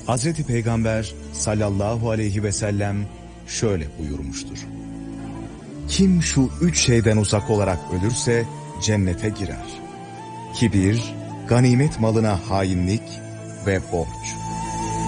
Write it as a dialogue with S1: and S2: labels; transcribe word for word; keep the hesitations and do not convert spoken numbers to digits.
S1: Hazreti Peygamber sallallahu aleyhi ve sellem şöyle buyurmuştur. Kim şu üç şeyden uzak olarak ölürse cennete girer. Kibir, ganimet malına hainlik ve borç.